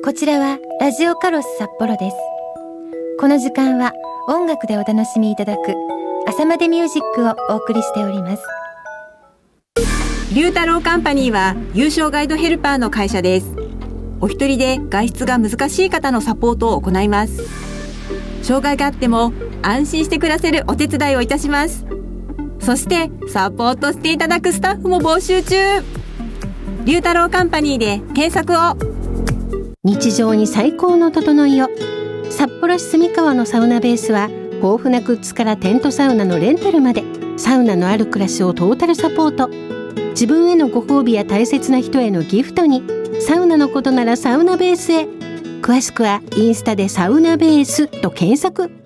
こちらはラジオカロス札幌です。この時間は音楽でお楽しみいただく朝までミュージックをお送りしております。 龍太郎カンパニーは有償ガイドヘルパーの会社です。お一人で外出が難しい方のサポートを行います。障害があっても安心して暮らせるお手伝いをいたします。そしてサポートしていただくスタッフも募集中。龍太郎カンパニーで検索を。 日常に最高の整いを。札幌市住川のサウナベースは豊富なグッズからテントサウナのレンタルまでサウナのある暮らしをトータルサポート。自分へのご褒美や大切な人へのギフトにサウナのことならサウナベースへ。詳しくはインスタでサウナベースと検索。